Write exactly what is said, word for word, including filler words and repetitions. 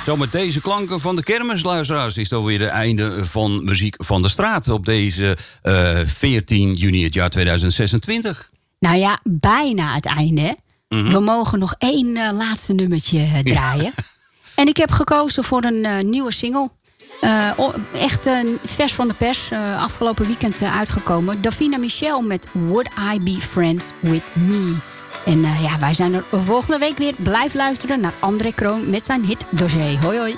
Zo met deze klanken van de kermisluisteraars is het alweer het einde van Muziek van de Straat op deze uh, veertien juni het jaar tweeduizend zesentwintig. Nou ja, bijna het einde. Mm-hmm. We mogen nog één uh, laatste nummertje uh, draaien. Ja. En ik heb gekozen voor een uh, nieuwe single. Uh, echt uh, vers van de pers. Uh, afgelopen weekend uh, uitgekomen. Davina Michel met Would I Be Friends With Me. En uh, ja, wij zijn er volgende week weer. Blijf luisteren naar André Kroon met zijn hit dossier. Hoi hoi.